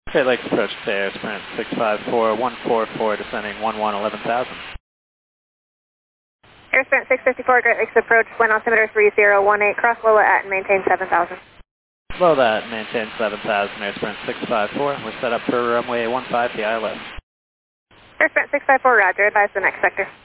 Great Lakes approach to air sprint 654, 144, descending 11,000. Air sprint 654, Great Lakes approach, wind altimeter 3018, cross Lola at and maintain 7,000. Below that, maintain 7,000, air sprint 654. We're set up for runway 15 to ILS. Air sprint 654, roger, advise the next sector.